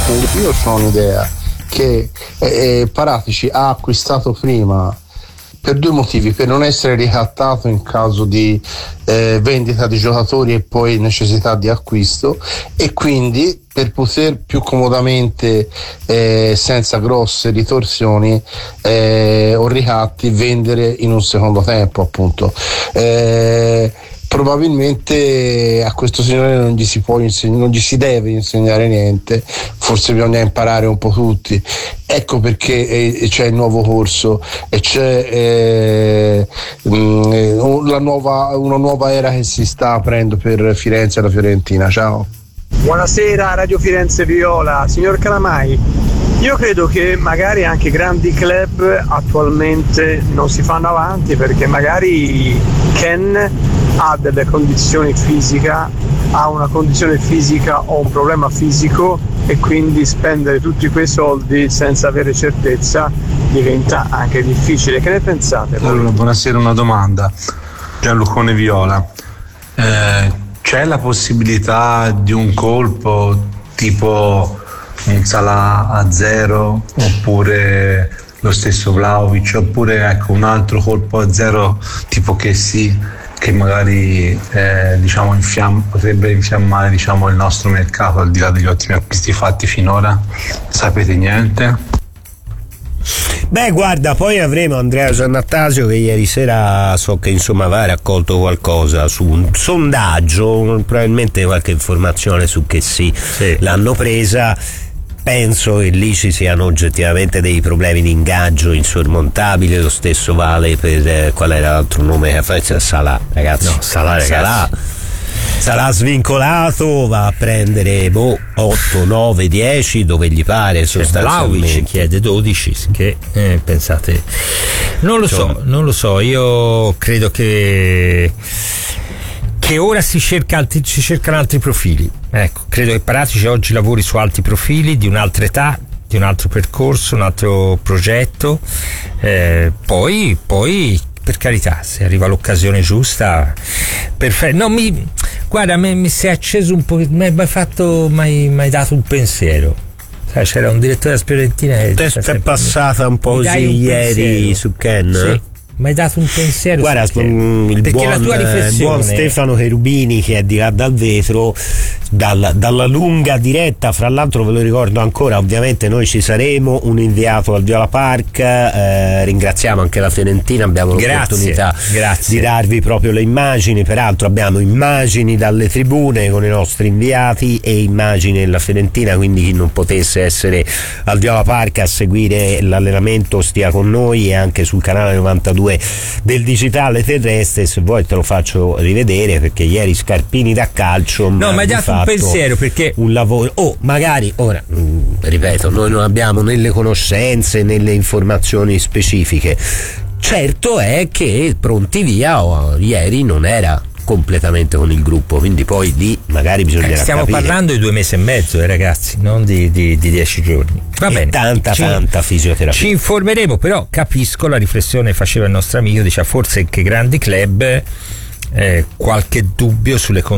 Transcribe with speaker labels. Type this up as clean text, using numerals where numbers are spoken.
Speaker 1: Io ho un'idea che Paratici ha acquistato prima per due motivi: per non essere ricattato in caso di vendita di giocatori e poi necessità di acquisto, e quindi per poter più comodamente senza grosse ritorsioni o ricatti vendere in un secondo tempo, appunto. Probabilmente a questo signore non gli si può non gli si deve insegnare niente, forse bisogna imparare un po' tutti. Ecco perché c'è il nuovo corso e c'è una nuova era che si sta aprendo per Firenze e la Fiorentina. Ciao.
Speaker 2: Buonasera Radio Firenze Viola, signor Calamai. Io credo che magari anche grandi club attualmente non si fanno avanti perché magari Ken ha delle condizioni fisica, ha una condizione fisica o un problema fisico, e quindi spendere tutti quei soldi senza avere certezza diventa anche difficile. Che ne pensate?
Speaker 3: Allora, buonasera, una domanda. Gianlucone Viola, c'è la possibilità di un colpo tipo un Salah a zero, oppure lo stesso Vlahovic, oppure ecco un altro colpo a zero tipo che magari potrebbe infiammare il nostro mercato, al di là degli ottimi acquisti fatti finora? Sapete niente?
Speaker 4: Beh, guarda, poi avremo Andrea Giannattasio che ieri sera so che aveva raccolto qualcosa su un sondaggio, probabilmente qualche informazione su che sì. L'hanno presa. Penso che lì ci siano oggettivamente dei problemi di ingaggio insormontabili. Lo stesso vale per qual era l'altro nome che fa? Salah, ragazzi. No, Salah sarà svincolato, va a prendere 8, 9, 10 dove gli pare, sostanzialmente.
Speaker 5: Vlahovic chiede 12, che pensate? Non lo so, io credo che ora si cercano altri profili. Ecco, credo che Paratici oggi lavori su altri profili di un'altra età, di un altro percorso, un altro progetto. Poi per carità, se arriva l'occasione giusta, perfetto. Guarda, mi si è acceso un po', mi hai dato un pensiero. Sai, c'era un direttore della Fiorentina che
Speaker 4: è passata un po' così ieri su Ken.
Speaker 5: Sì. Mi hai dato un pensiero.
Speaker 4: Guarda, il buon Stefano Cherubini, che è di là dal vetro, dalla lunga diretta, fra l'altro ve lo ricordo ancora, ovviamente noi ci saremo, un inviato al Viola Park, ringraziamo anche la Fiorentina, abbiamo l'opportunità di darvi proprio le immagini, peraltro abbiamo immagini dalle tribune con i nostri inviati e immagini della Fiorentina, quindi chi non potesse essere al Viola Park a seguire l'allenamento stia con noi, e anche sul canale 92 del digitale terrestre, se vuoi te lo faccio rivedere, perché ieri Scarpini da calcio
Speaker 5: mi hai dato un pensiero, perché
Speaker 4: un lavoro magari ora ripeto, noi non abbiamo né le conoscenze né le informazioni specifiche. Certo è che Pronti Via ieri non era completamente con il gruppo, quindi poi lì magari bisognerà
Speaker 5: stiamo
Speaker 4: capire.
Speaker 5: Parlando di 2 mesi e mezzo, ragazzi, non di 10 giorni. Va bene,
Speaker 4: tanta fisioterapia.
Speaker 5: Ci informeremo, però capisco la riflessione che faceva il nostro amico, dice forse che grandi club qualche dubbio sulle